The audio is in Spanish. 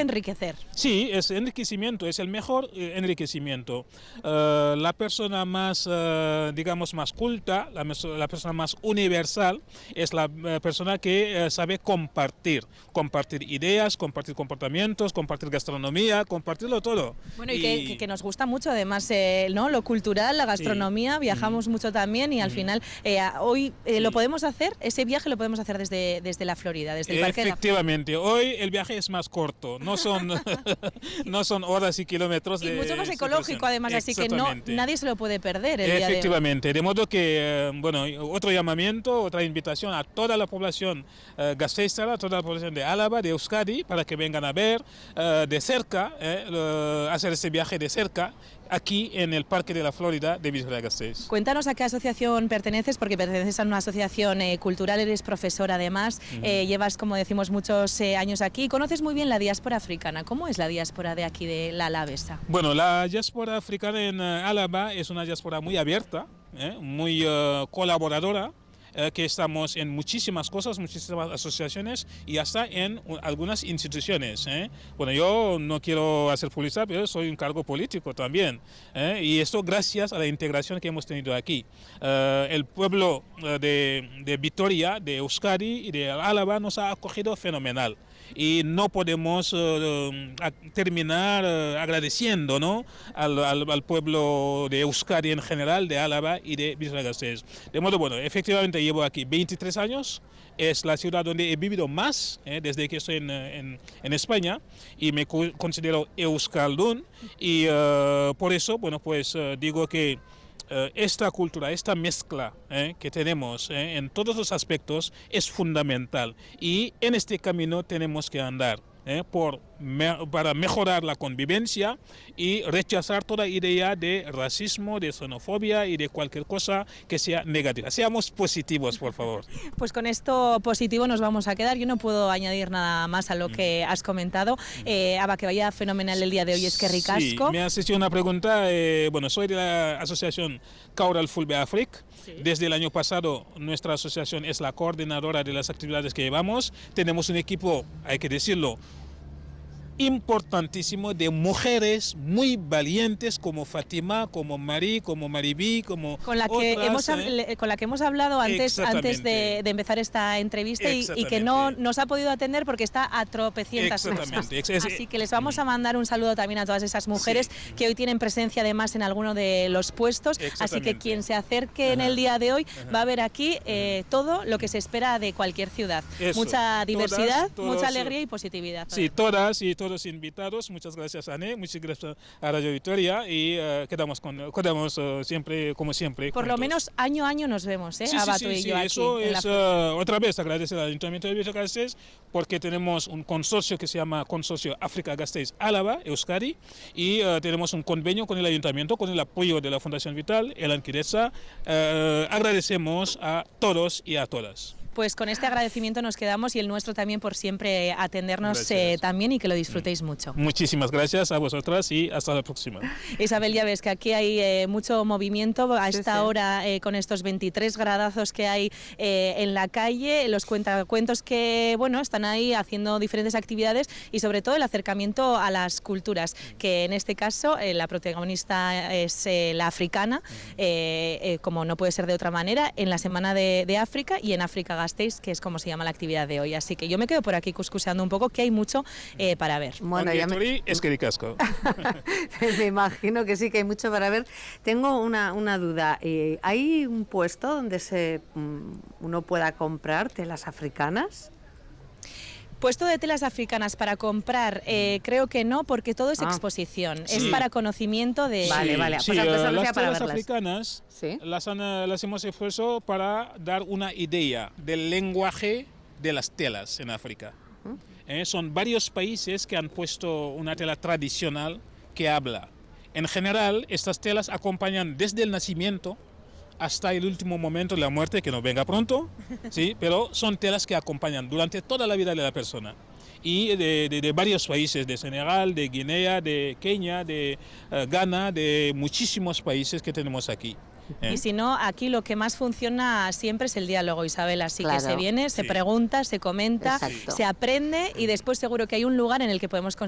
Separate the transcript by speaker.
Speaker 1: enriquecer.
Speaker 2: Sí, es enriquecimiento, es el mejor enriquecimiento. La persona más, digamos, más culta, la persona más universal, es la persona que sabe compartir ideas, compartir comportamientos, compartir gastronomía, compartirlo todo.
Speaker 1: Bueno, y que nos gusta mucho, además, ¿no? Lo cultural, la gastronomía, viajamos mucho también y al final hoy lo podemos hacer, ese viaje lo podemos hacer desde la Florida, desde el Parque de la Florida.
Speaker 2: Efectivamente, hoy el viaje es más corto, no son, no son horas y kilómetros.
Speaker 1: Y mucho más ecológico además, así que nadie se lo puede perder el día de hoy.
Speaker 2: Efectivamente, de modo que, bueno, otro llamamiento, otra invitación a toda la población gasteiztarra, a toda la población de Álava, de Euskadi, para que vengan a ver de cerca, hacer este viaje de cerca, aquí en el Parque de la Florida de Vitoria-Gasteiz.
Speaker 1: Cuéntanos a qué asociación perteneces, porque perteneces a una asociación cultural, eres profesor además, llevas, como decimos, muchos años aquí, conoces muy bien la diáspora africana. ¿Cómo es la diáspora de aquí de la Alavesa?
Speaker 2: Bueno, la diáspora africana en Álava es una diáspora muy abierta, muy colaboradora, que estamos en muchísimas cosas, muchísimas asociaciones y hasta en algunas instituciones. Bueno, yo no quiero hacer publicidad, pero soy un cargo político también. Y esto gracias a la integración que hemos tenido aquí. El pueblo de Vitoria, de Euskadi y de Álava nos ha acogido fenomenal. Y no podemos terminar agradeciendo, ¿no?, al pueblo de Euskadi en general, de Álava y de Vitoria-Gasteiz. De modo, bueno, efectivamente llevo aquí 23 años, es la ciudad donde he vivido más desde que estoy en España y me considero euskaldun y por eso, bueno, pues digo que esta cultura, esta mezcla que tenemos en todos los aspectos es fundamental y en este camino tenemos que andar para mejorar la convivencia y rechazar toda idea de racismo, de xenofobia y de cualquier cosa que sea negativa. Seamos positivos, por favor.
Speaker 1: Pues con esto positivo nos vamos a quedar. Yo no puedo añadir nada más a lo que has comentado. Aba, que vaya fenomenal el día de hoy, es que ricasco.
Speaker 2: Sí, me has hecho una pregunta. Bueno, soy de la asociación Caural Fulbe Afric. Sí. Desde el año pasado nuestra asociación es la coordinadora de las actividades que llevamos. Tenemos un equipo, hay que decirlo, importantísimo de mujeres muy valientes como Fátima, como Marí, como Maribí, como
Speaker 1: con la que hemos hablado antes de empezar esta entrevista y que no nos ha podido atender porque está a tropecientas cosas. Así que les vamos a mandar un saludo también a todas esas mujeres que hoy tienen presencia además en alguno de los puestos. Así que quien se acerque en el día de hoy va a ver aquí todo lo que se espera de cualquier ciudad. Mucha diversidad, mucha alegría y positividad.
Speaker 2: Sí, todas y todos invitados. Muchas gracias, Anne, muchas gracias a Radio Vitoria y quedamos siempre, como siempre.
Speaker 1: Por lo menos año a año nos vemos, Aba, tú y yo aquí.
Speaker 2: Eso es otra vez agradecer al Ayuntamiento de Vitoria-Gasteiz porque tenemos un consorcio que se llama Consorcio África-Gasteiz Álava, Euskadi, y tenemos un convenio con el Ayuntamiento, con el apoyo de la Fundación Vital, el Anquireza. Agradecemos a todos y a todas.
Speaker 1: Pues con este agradecimiento nos quedamos y el nuestro también por siempre atendernos también y que lo disfrutéis mucho.
Speaker 2: Muchísimas gracias a vosotras y hasta la próxima.
Speaker 1: Isabel, ya ves que aquí hay mucho movimiento a esta hora con estos 23 gradazos que hay en la calle, los cuentacuentos que bueno están ahí haciendo diferentes actividades y sobre todo el acercamiento a las culturas, que en este caso la protagonista es la africana, como no puede ser de otra manera, en la Semana de África y en África-Gasteiz, que es como se llama la actividad de hoy. Así que yo me quedo por aquí cuscuseando un poco, que hay mucho para ver.
Speaker 3: Bueno,
Speaker 2: es que ricasco.
Speaker 3: Me imagino que sí, que hay mucho para ver. Tengo una duda. ¿Hay un puesto donde uno pueda comprar telas africanas?
Speaker 1: Puesto de telas africanas para comprar, creo que no, porque todo es exposición. Es para conocimiento de...
Speaker 3: Vale.
Speaker 2: Sí, las telas africanas las hemos expuesto para dar una idea del lenguaje de las telas en África. Son varios países que han puesto una tela tradicional que habla. En general, estas telas acompañan desde el nacimiento hasta el último momento de la muerte, que no venga pronto, ¿sí? Pero son telas que acompañan durante toda la vida de la persona. Y de varios países, de Senegal, de Guinea, de Kenia, de Ghana, de muchísimos países que tenemos aquí.
Speaker 1: Y si no, aquí lo que más funciona siempre es el diálogo, Isabel, así que se viene, se pregunta, se comenta, se aprende y después seguro que hay un lugar en el que podemos conseguir